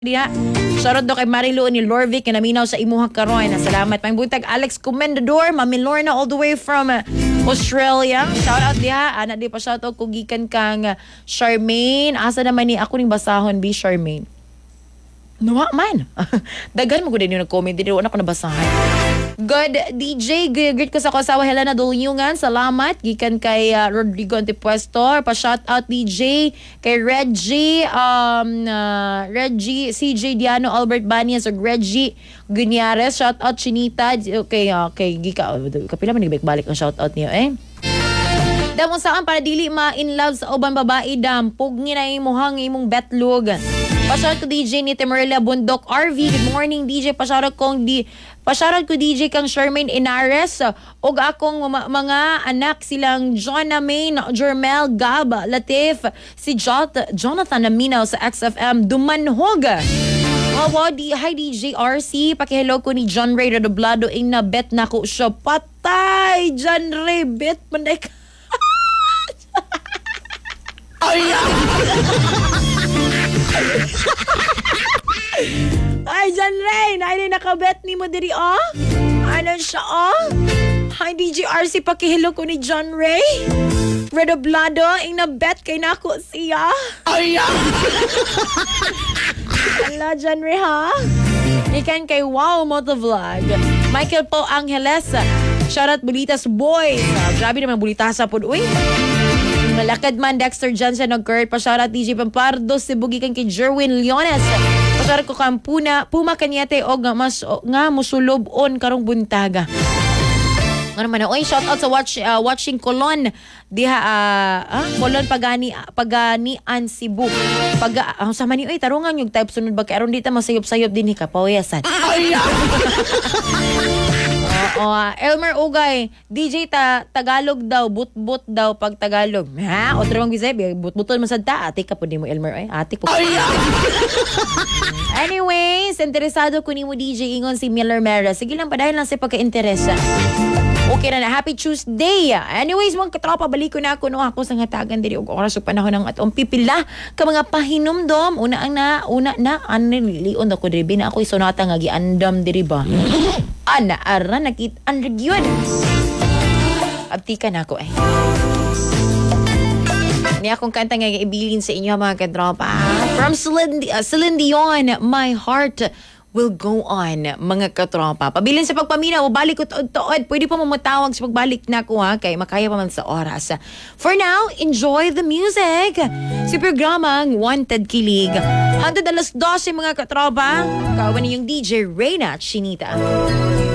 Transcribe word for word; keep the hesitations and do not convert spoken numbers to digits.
Diha. Shoutout do kay Marilu ni Lorvic na naminaw sa imuha karon. Salamat. May buntag Alex Comendador, Mami Lorna all the way from uh, Australia. Shoutout diha. Ana di pa shoutout ko gikan kang uh, Charmaine. Asa naman ni ako ning basahon bi Charmaine. Nawa man. Dagan mo gud din yung nag-comment dito wala ko nabasahan. Good D J, greet ko sa kasawa Helena Dulyungan. Salamat gikan kay uh, Rodrigo Antipuestor. Pa shout out D J kay Reggie um uh, Reggie C J Diano Albert Banias ug Reggie Gunyares. Shout out Chinita. Okay, okay gika kapila man balik ang shout out niyo eh. Damo saan para dili ma in love sa uban babae dam pugni na imuhang imong betlog. Pasyarat ko D J ni Temerla Bundok R V. Good morning D J. Pasyarat kong di Pasyarat ko D J kang Charmaine Inares og akong mga, mga anak silang Jonna Main, Jermel, Gab, Latif, si Jot, Jonathan Naminaw sa X F M Dumanhog. Wow, di, hi D J R C. Pakihello ko ni John Ray Redoblado ing na bet na ko siya. Patay! John Ray, bet manday ka. Ay! Ay, John Ray, na ini nakabet ni mo diri, oh? Ano siya, oh? Hi, D J R C, pakihilo ko ni John Ray. Redoblado, ing na-bet kay nako siya. Ay, ala, John Ray, ha? Ikan kay Wow Motovlog. Michael Po Angeles, shoutout Bulitas Boys. Uh, grabe naman Bulitasa po, uy. Malakad man Dexter Johnson ng Kurt. Pasyarat D J Pampardo sibugikan kay Jerwin Leones. Pasyarat ko kang puna puma kanyate og nga mas o, nga musulobon karong buntaga. Ano man oy shout out sa watch uh, watching Colon diha uh, ah Colon pagani pagani an Cebu. Pag uh, sa man ni oy tarungan yung type sunod ba kay aron dita masayop-sayop din ni kapawiyasan. Ay. Oo, uh, Elmer Ugay, D J ta Tagalog daw, but-but daw pag Tagalog. Ha? Otro mang bisay, but-buton man sad ta. Ate ka po di mo Elmer ay. Ate po. Anyways, interesado ko ni mo D J ingon si Miller Mera. Sige lang pa dahil lang sa pagka-interesa. Okay na na. Happy Tuesday. Anyways, mga katropa, balik ko na ako no ako sa ngatagan diri og oras ug panahon ng atong pipila ka mga pahinumdom. Una ang na, una na anilion ako diri na ako isonata nga giandam diri ba. Ana ara nakit anregyod. Abti ka na ako eh. Ni akong kanta nga ibilin sa inyo mga katropa. From Celine, uh, Celine Dion, My Heart Will Go On, mga katropa. Pabilin sa pagpaminaw, balik ko tuod-tuod. Pwede pa mamatawag sa pagbalik na ko ha, kay makaya pa man sa oras. For now, enjoy the music. Si programang Wanted Kilig. Hanggang alas dose mga katropa. Kawan niyong D J Reyna Chinita.